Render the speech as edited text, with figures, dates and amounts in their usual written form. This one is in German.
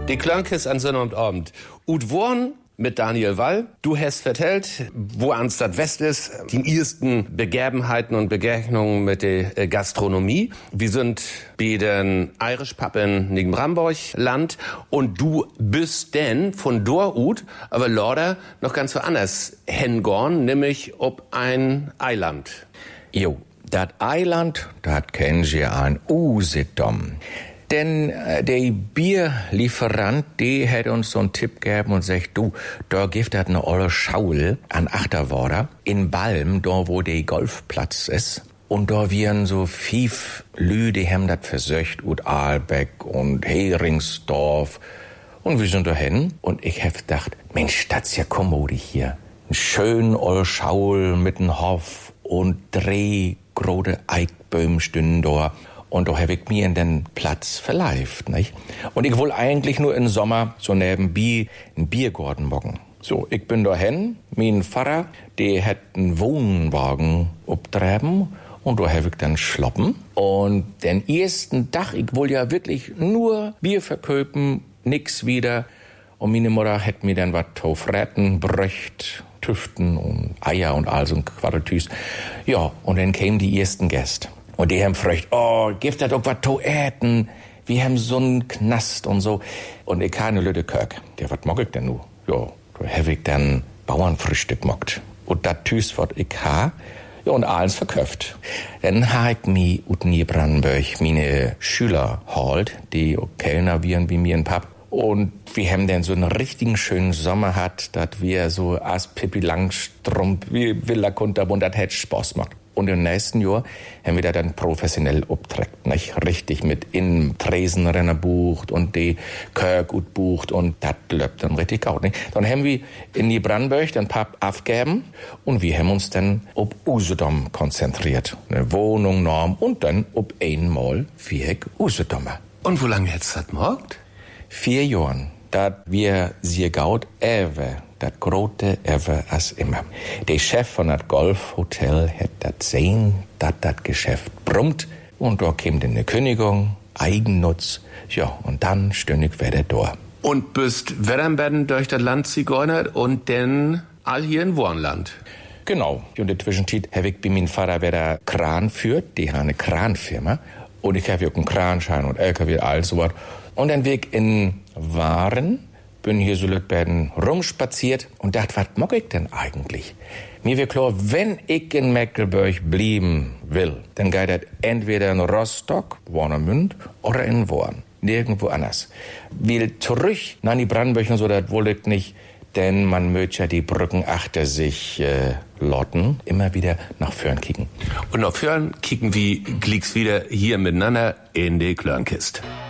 Die Klönkes an Sonnabend. Ut Worn mit Daniel Wall. Du hast vertellt, wo Arnstadt West ist, die ersten Begebenheiten und Begegnungen mit der Gastronomie. Wir sind bei den Irish Pub in Nigen-Bramborg-Land und du bist denn von dort ut, aber leider noch ganz woanders hingorn, nämlich ob ein Eiland. Jo, das Eiland, das kennen Sie ein Usedom. Denn der Bierlieferant, der hat uns so einen Tipp gegeben und sagt, du, da gibt es eine olle Schaul an Achterworder in Balm, da wo der Golfplatz ist. Und da wären so 5 Lü, die haben das versöcht, ut Aalbeck und Heringsdorf. Und wir sind dahin und ich hab gedacht, Mensch, das ist ja kommodi hier. Ein schön olle Schaul mit einem Hof und 3 große Eichbäume stünden da. Und da habe ich mir in den Platz verleift, nicht? Und ich will eigentlich nur im Sommer so nebenbei einen Biergarten machen. So, ich bin dahin, mein Pfarrer, der hat einen Wohnwagen abtreiben und da habe ich dann schloppen. Und den ersten Tag, ich will ja wirklich nur Bier verköpen, nix wieder. Und meine Mutter hat mir dann was aufretten, bröcht, Tüften und Eier und all so ein Quaddeltüs. Ja, und dann kamen die ersten Gäste. Und die haben gefragt, oh, gibt das auch was zu essen? Wir haben so einen Knast und so. Und ich habe eine Lütte Kirk. Ja, was mag ich denn nu? Ja, da habe ich dann Bauernfrühstück gemacht. Und das Tüs, was ich habe, ja, und alles verkauft. Dann habe ich mich ut Niebrandenburg meine Schüler geholt, die auch Kellner wären wie mir in Pub. Und wir haben dann so einen richtigen schönen Sommer gehabt, dass wir so als Pippi Langstrumpf, wie Villa Kunterbund, das hat Spaß gemacht. Und im nächsten Jahr haben wir da dann professionell abträgt, nicht? Richtig mit in Tresenrenner bucht und die Kirk gut bucht und das läuft dann richtig gut, nicht? Dann haben wir in die Brandenburg den Pub aufgegeben und wir haben uns dann auf Usedom konzentriert. Eine Wohnung, Norm und dann auf einmal 4 Usedomer. Und wo lange hättest du das gemacht? 4 Jahren. Dat wir sehr gaut ever, dat grote ever as immer. Der Chef von dat Golfhotel hat dat sehen, dat Geschäft brummt und da käme dann eine Kündigung, Eigennutz, ja, und dann stündig wieder da. Und bist Wedernbedden durch das Land zigeunert und dann all hier in Wornland. Genau. Und in der Zwischenzeit habe ich bei meinem Vater wieder Kran führt, die haben eine Kranfirma und ich habe auch einen Kranschein und LKW, all so was. Und dann weg in Waren, bin hier so Lütberden rumspaziert und dachte, was mag ich denn eigentlich? Mir wird klar, wenn ich in Mecklenburg blieben will, dann geht das entweder in Rostock, Warnemünd oder in Worn. Nirgendwo anders. Will zurück nach die Brandenburg und so, das wollte ich nicht, denn man möchte ja die Brücken achter sich lotten, immer wieder nach vorn kicken. Und nach vorn kicken wie glieks wieder hier miteinander in die Klörnkist.